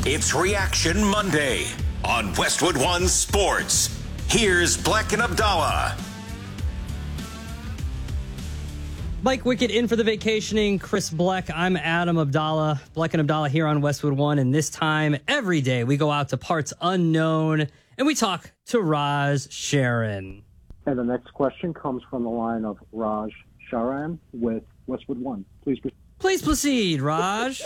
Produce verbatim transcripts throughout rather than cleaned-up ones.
It's Reaction Monday on Westwood One Sports. Here's Bleck and Abdallah. Mike Wickett in for the vacationing Chris Bleck. I'm Adam Abdallah. Bleck and Abdallah here on Westwood One. And this time, every day, we go out to parts unknown and we talk to Raj Sharon. And the next question comes from the line of Raj Sharan with Westwood One. Please proceed. Please proceed, Raj.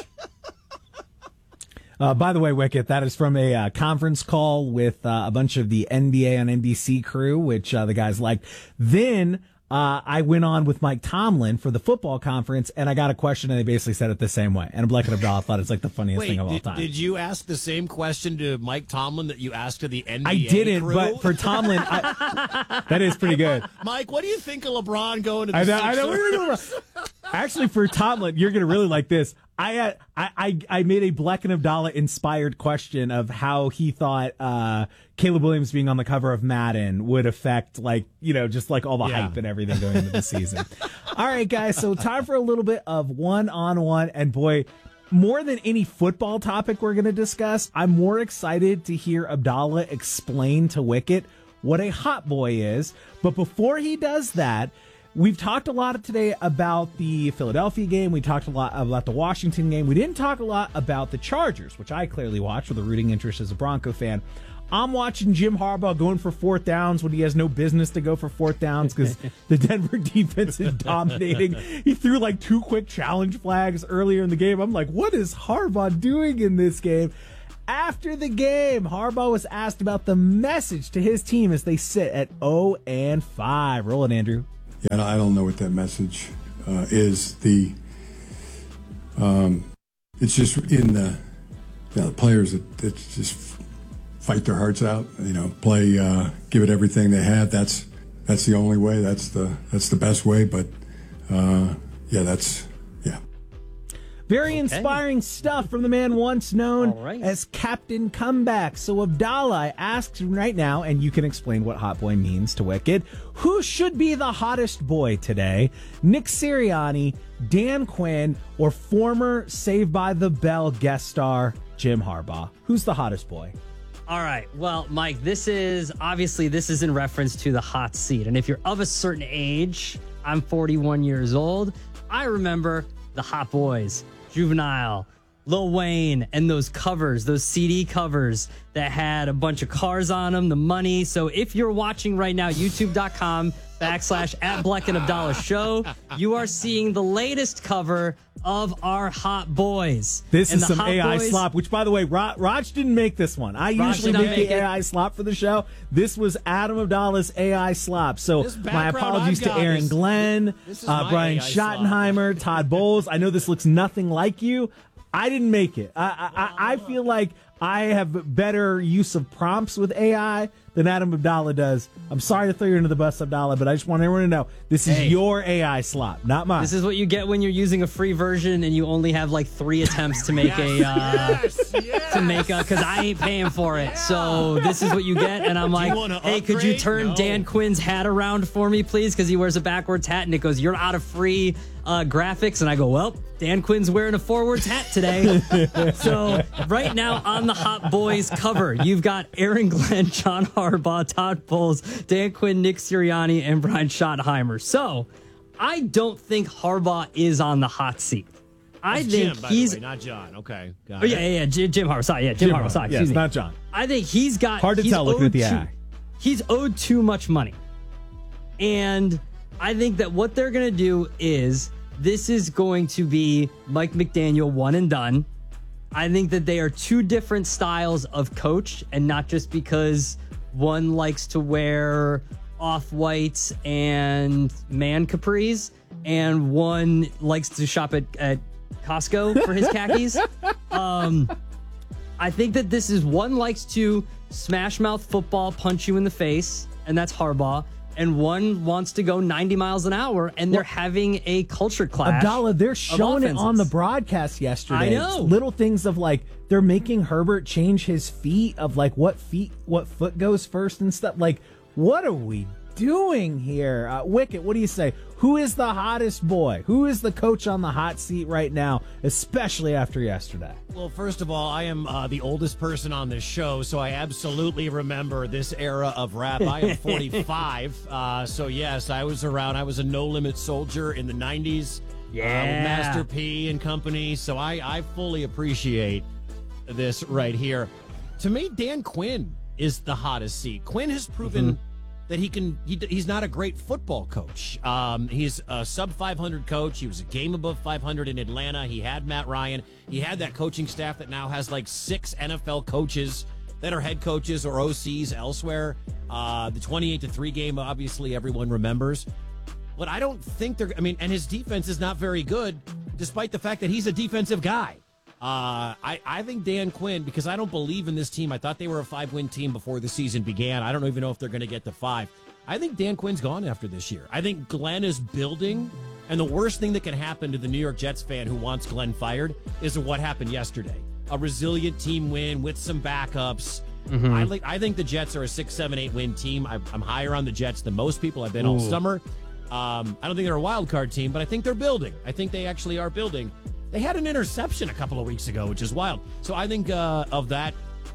Uh, by the way, Wicket, that is from a uh, conference call with uh, a bunch of the N B A on N B C crew, which uh, the guys liked. Then uh, I went on with Mike Tomlin for the football conference, and I got a question, and they basically said it the same way. And Bleck and Abdallah thought it's like the funniest Wait, thing of all did, time. Did you ask the same question to Mike Tomlin that you asked to the N B A I didn't, crew? but for Tomlin, I, that is pretty good. Mike, what do you think of LeBron going to the I know, I know. Sixers? Actually, for Tomlin, you're going to really like this. I, uh, I I I made a Bleck and Abdallah inspired question of how he thought uh, Caleb Williams being on the cover of Madden would affect, like, you know, just like all the Yeah. hype and everything going into the season. All right, guys, so time for a little bit of one-on-one. And boy, more than any football topic we're going to discuss, I'm more excited to hear Abdallah explain to Wicket what a hot boy is. But before he does that, we've talked a lot today about the Philadelphia game. We talked a lot about the Washington game. We didn't talk a lot about the Chargers, which I clearly watch with a rooting interest as a Bronco fan. I'm watching Jim Harbaugh going for fourth downs when he has no business to go for fourth downs because the Denver defense is dominating. He threw like two quick challenge flags earlier in the game. I'm like, what is Harbaugh doing in this game? After the game, Harbaugh was asked about the message to his team as they sit at oh and five. Roll it, Andrew. Yeah, I don't know what that message uh, is. The um, it's just in the, you know, the players that, that just fight their hearts out. You know, play, uh, give it everything they have. That's that's the only way. That's the that's the best way. But uh, yeah, that's yeah. Very Okay. inspiring stuff from the man once known All right. as Captain Comeback. So Abdallah asks right now, and you can explain what hot boy means to Wicked, who should be the hottest boy today? Nick Sirianni, Dan Quinn, or former Saved by the Bell guest star Jim Harbaugh? Who's the hottest boy? All right. Well, Mike, this is obviously this is in reference to the hot seat. And if you're of a certain age, I'm forty-one years old. I remember the Hot Boys, Juvenile, Lil Wayne, and those covers, those C D covers that had a bunch of cars on them, the money. So if you're watching right now, youtube.com backslash at Bleck and Abdallah show, you are seeing the latest cover of our Hot Boys. This And is the some Hot A I Boys- slop, which, by the way, Raj, Raj didn't make this one. I Raj usually did not make make the it. A I slop for the show. This was Adam Abdallah's A I slop. So This my background apologies I've to got Aaron is- Glenn, this is uh, my Brian A I slop. Schottenheimer, Todd Bowles. I know this looks nothing like you. I didn't make it. I, I, I feel like I have better use of prompts with A I than Adam Abdallah does. I'm sorry to throw you under the bus, Abdallah, but I just want everyone to know this is Hey. your A I slop, not mine. This is what you get when you're using a free version and you only have like three attempts to make a uh, Yes, yes. to make a because I ain't paying for it. So this is what you get, and I'm like, wanna hey, could you upgrade? turn No. Dan Quinn's hat around for me, please? Because he wears a backwards hat, and it goes, you're out of free uh, graphics, and I go, well, Dan Quinn's wearing a forwards hat today. So right now on the Hot Boys cover, you've got Aaron Glenn, John Harbaugh, Todd Bowles, Dan Quinn, Nick Sirianni, and Brian Schottenheimer. So I don't think Harbaugh is on the hot seat. I That's think Jim, by he's. the way, not John. Okay. Got Oh, yeah, yeah, yeah. Jim, Jim Harbaugh. Sorry, yeah, Jim, Jim Harbaugh. Sorry, yes, excuse me. not John. I think he's got. Hard to he's tell looking owed at the too- eye. He's owed too much money. And I think that what they're going to do is this is going to be Mike McDaniel one and done. I think that they are two different styles of coach, and not just because one likes to wear off-whites and man capris, and one likes to shop at, at Costco for his khakis. um, I think that this is one likes to smash mouth football, punch you in the face, and that's Harbaugh. And one wants to go ninety miles an hour, and they're having a culture clash. Abdallah, they're of showing it on the offenses. broadcast yesterday. I know. Little things of like they're making Herbert change his feet of like what feet, what foot goes first and stuff. Like, what are we doing here? Uh, Wicket, what do you say? Who is the hottest boy? Who is the coach on the hot seat right now, especially after yesterday? Well, first of all, I am uh, the oldest person on this show, so I absolutely remember this era of rap. I am forty-five, uh, so yes, I was around. I was a No Limit soldier in the nineties. Yeah. Uh, with Master P and company, so I, I fully appreciate this right here. To me, Dan Quinn is the hottest seat. Quinn has proven mm-hmm. that he can. He, he's not a great football coach. Um, he's a sub five hundred coach. He was a game above five hundred in Atlanta. He had Matt Ryan. He had that coaching staff that now has like six N F L coaches that are head coaches or O Cs elsewhere. Uh, the twenty-eight to three game, obviously, everyone remembers. But I don't think they're. I mean, and his defense is not very good, despite the fact that he's a defensive guy. Uh, I, I think Dan Quinn, because I don't believe in this team. I thought they were a five-win team before the season began. I don't even know if they're going to get to five. I think Dan Quinn's gone after this year. I think Glenn is building, and the worst thing that can happen to the New York Jets fan who wants Glenn fired is what happened yesterday. A resilient team win with some backups. Mm-hmm. I, like, I think the Jets are a six, seven, eight win team. I, I'm higher on the Jets than most people. I've been Ooh. all summer. Um, I don't think they're a wild card team, but I think they're building. I think they actually are building. They had an interception a couple of weeks ago, which is wild. So I think uh, of that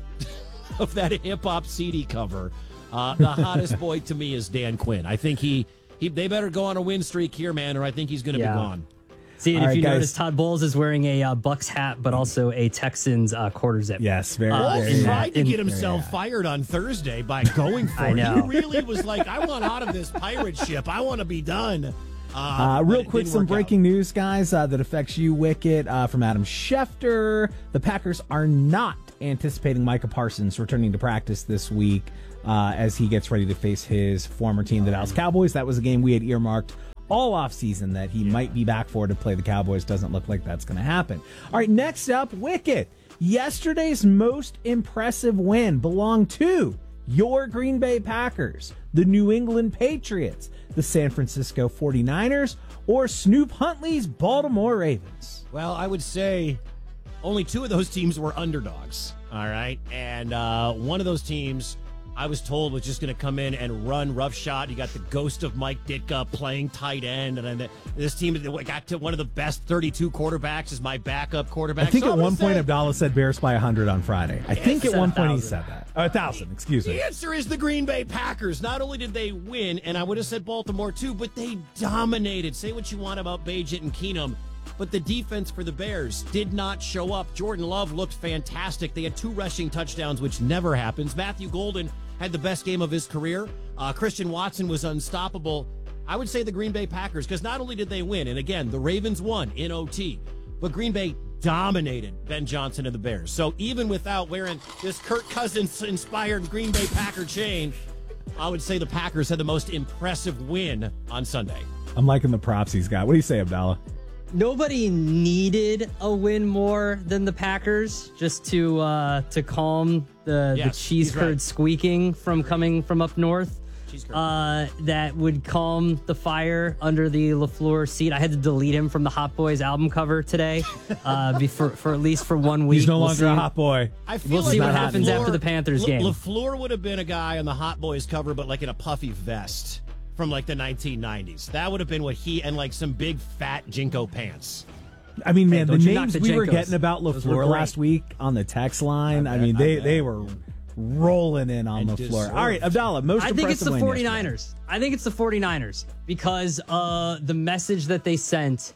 of that hip hop C D cover, uh, the hottest boy to me is Dan Quinn. I think he he they better go on a win streak here, man, or I think he's going to yeah. be gone. See, and All if right, you guys. notice, Todd Bowles is wearing a uh, Bucks hat, but also a Texans uh, quarter zip. Yes, very. Uh, very he nice. tried to in, get himself yeah. fired on Thursday by going for I it. know. He really was like, I want out of this pirate ship. I want to be done. Uh, Uh, real quick, some breaking out. news, guys, uh, that affects you, Wicket, uh, from Adam Schefter. The Packers are not anticipating Micah Parsons returning to practice this week uh, as he gets ready to face his former team, the Dallas Cowboys. That was a game we had earmarked all offseason that he yeah. might be back for to play the Cowboys. Doesn't look like that's going to happen. All right, next up, Wicket. Yesterday's most impressive win belonged to your Green Bay Packers, the New England Patriots, the San Francisco forty-niners, or Snoop Huntley's Baltimore Ravens? Well, I would say only two of those teams were underdogs, all right? And uh, one of those teams, I was told, was just going to come in and run roughshod. You got the ghost of Mike Ditka playing tight end, and then this team got to one of the best thirty-two quarterbacks as my backup quarterback. I think so at one point say, Abdallah said Bears by one hundred on Friday. I think at one point he said that. Oh, one thousand, excuse me. The answer is the Green Bay Packers. Not only did they win, and I would have said Baltimore too, but they dominated. Say what you want about Bagent and Keenum, but the defense for the Bears did not show up. Jordan Love looked fantastic. They had two rushing touchdowns, which never happens. Matthew Golden had the best game of his career. Uh, Christian Watson was unstoppable. I would say the Green Bay Packers, because not only did they win, and again, the Ravens won in O T, but Green Bay dominated Ben Johnson and the Bears. So even without wearing this Kirk Cousins-inspired Green Bay Packer chain, I would say the Packers had the most impressive win on Sunday. I'm liking the props he's got. What do you say, Abdallah? Nobody needed a win more than the Packers just to uh, to calm the, Yes, the cheese he's curd right. squeaking from coming from up north. Cheese curd. Uh, that would calm the fire under the LaFleur seat. I had to delete him from the Hot Boys album cover today, uh, be for, for at least for one week. He's no We'll longer see. a hot boy. I feel We'll like see what LaFleur- happens after the Panthers La- game. LaFleur would have been a guy on the Hot Boys cover, but like in a puffy vest from like the nineteen nineties. That would have been what he, and like some big fat Jinko pants. I mean, man, don't the you knock names the we were Jenkos. getting about Those were LaFleur great. last week on the text line, I, bet, mean, they, I bet. they were rolling in on And LaFleur. deserved. All right, Abdallah, most I think it's impressive the win yesterday. 49ers. I think it's the 49ers because uh, the message that they sent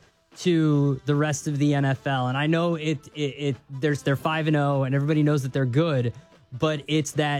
to the rest of the N F L, and I know it, it, it there's they're five and oh, and everybody knows that they're good, but it's that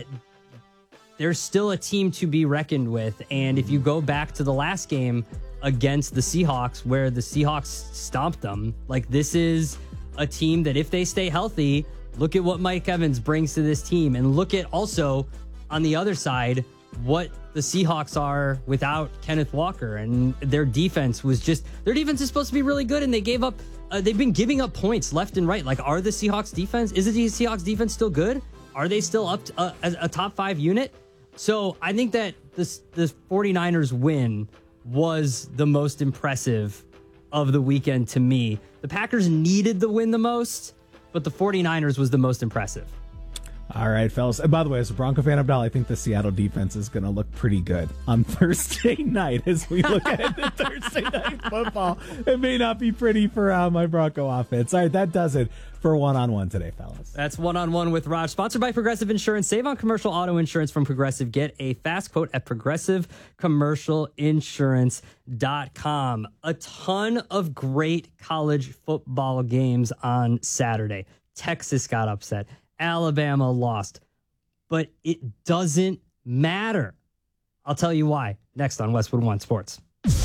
there's still a team to be reckoned with. And if you go back to the last game against the Seahawks, where the Seahawks stomped them, like this is a team that if they stay healthy, look at what Mike Evans brings to this team, and look at also on the other side what the Seahawks are without Kenneth Walker, and their defense was just their defense is supposed to be really good, and they gave up uh, they've been giving up points left and right. Like, are the Seahawks defense is the Seahawks defense still good? Are they still up to, uh, as a top five unit? So I think that this the 49ers win was the most impressive of the weekend to me. The Packers needed the win the most, but the 49ers was the most impressive. All right, fellas. And by the way, as a Bronco fan, Abdal, I think the Seattle defense is going to look pretty good on Thursday night as we look at the Thursday night football. It may not be pretty for uh, my Bronco offense. All right, that does it for one-on-one today, fellas. That's one-on-one with Raj, sponsored by Progressive Insurance. Save on commercial auto insurance from Progressive. Get a fast quote at progressive commercial insurance dot com. A ton of great college football games on Saturday. Texas got upset. Alabama lost, but it doesn't matter. I'll tell you why next on Westwood One Sports.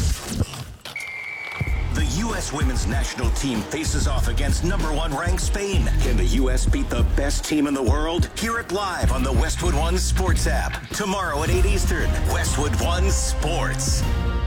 The U S women's national team faces off against number one ranked Spain. Can the U S beat the best team in the world? Hear it live on the Westwood One Sports app. Tomorrow at eight Eastern, Westwood One Sports.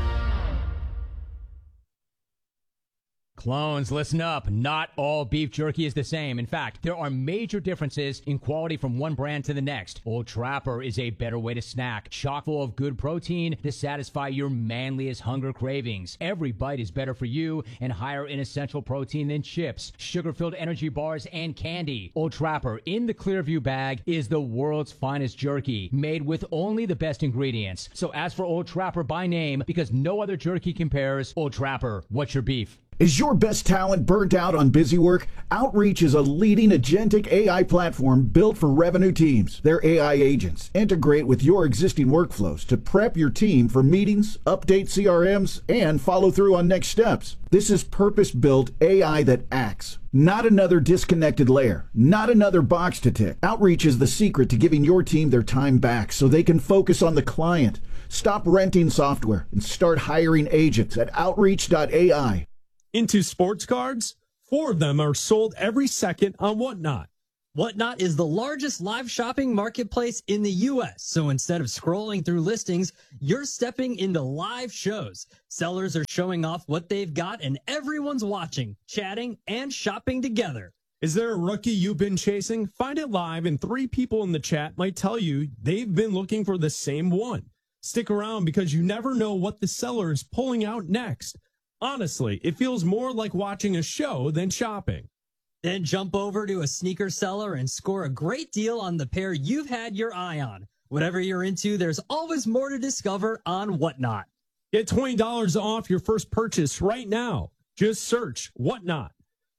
Clones, listen up. Not all beef jerky is the same. In fact, there are major differences in quality from one brand to the next. Old Trapper is a better way to snack, chock full of good protein to satisfy your manliest hunger cravings. Every bite is better for you and higher in essential protein than chips, sugar-filled energy bars, and candy. Old Trapper in the Clearview bag is the world's finest jerky, made with only the best ingredients. So ask for Old Trapper by name because no other jerky compares. Old Trapper, what's your beef? Is your best talent burnt out on busy work? Outreach is a leading agentic A I platform built for revenue teams. Their A I agents integrate with your existing workflows to prep your team for meetings, update C R Ms, and follow through on next steps. This is purpose-built A I that acts. Not another disconnected layer. Not another box to tick. Outreach is the secret to giving your team their time back so they can focus on the client. Stop renting software and start hiring agents at outreach dot A I. Into sports cards, four of them are sold every second on Whatnot. Whatnot is the largest live shopping marketplace in the U S. So instead of scrolling through listings, you're stepping into live shows. Sellers are showing off what they've got and everyone's watching, chatting, and shopping together. Is there a rookie you've been chasing? Find it live and three people in the chat might tell you they've been looking for the same one. Stick around because you never know what the seller is pulling out next. Honestly, it feels more like watching a show than shopping. Then jump over to a sneaker seller and score a great deal on the pair you've had your eye on. Whatever you're into, there's always more to discover on Whatnot. Get twenty dollars off your first purchase right now. Just search Whatnot,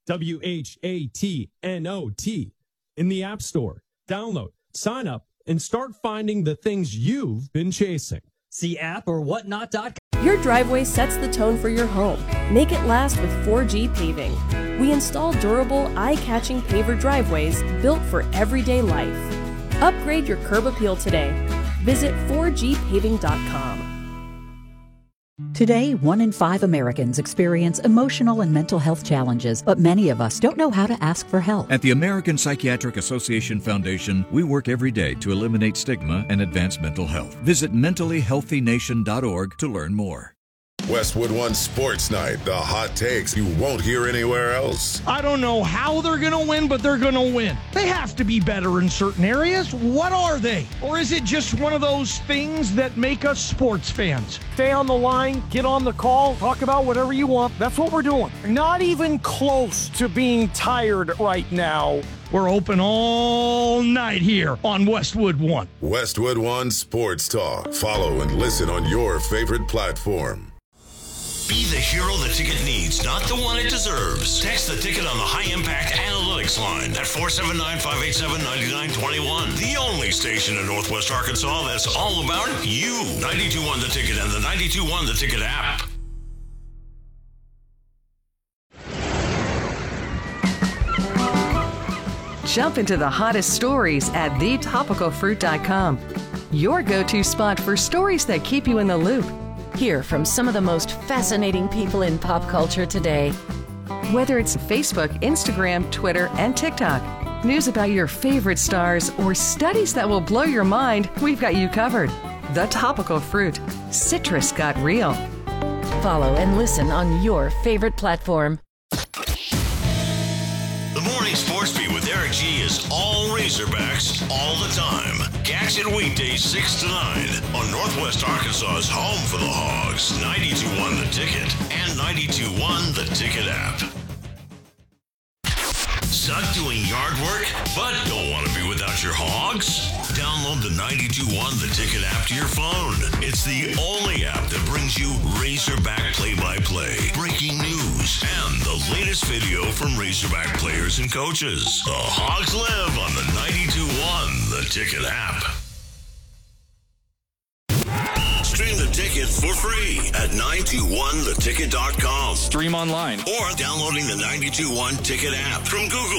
W H A T N O T, in the App Store. Download, sign up, and start finding the things you've been chasing. See app or whatnot dot com. Your driveway sets the tone for your home. Make it last with four G Paving. We install durable, eye-catching paver driveways built for everyday life. Upgrade your curb appeal today. Visit four G paving dot com. Today, one in five Americans experience emotional and mental health challenges, but many of us don't know how to ask for help. At the American Psychiatric Association Foundation, we work every day to eliminate stigma and advance mental health. Visit mentally healthy nation dot org to learn more. Westwood One Sports Night, the hot takes you won't hear anywhere else. I don't know how they're going to win, but they're going to win. They have to be better in certain areas. What are they? Or is it just one of those things that make us sports fans? Stay on the line, get on the call, talk about whatever you want. That's what we're doing. Not even close to being tired right now. We're open all night here on Westwood One. Westwood One Sports Talk. Follow and listen on your favorite platform. Be the hero the ticket needs, not the one it deserves. Text the ticket on the High Impact Analytics line at four seven nine, five eight seven, nine nine two one. The only station in Northwest Arkansas that's all about you. ninety-two point one The Ticket and the ninety-two point one The Ticket app. Jump into the hottest stories at the topical fruit dot com. Your go-to spot for stories that keep you in the loop. Hear from some of the most fascinating people in pop culture today. Whether it's Facebook, Instagram, Twitter, and TikTok, news about your favorite stars, or studies that will blow your mind, we've got you covered. The Topical Fruit. Citrus got real. Follow and listen on your favorite platform. The Morning Sports Beat with Eric G is all Razorbacks all the time. Catch it weekdays six to nine on Northwest Arkansas's home for the Hogs, ninety-two point one The Ticket and ninety-two point one The Ticket app. Sun Stuck doing yard work, but don't want to be without your Hogs? Download the ninety-two one The Ticket app to your phone. It's the only app that brings you Razorback play-by-play, breaking news, and the latest video from Razorback players and coaches. The Hogs live on the ninety-two one The Ticket app. Stream The Ticket for free at nine two one the ticket dot com. Stream online. Or downloading the ninety-two one Ticket app from Google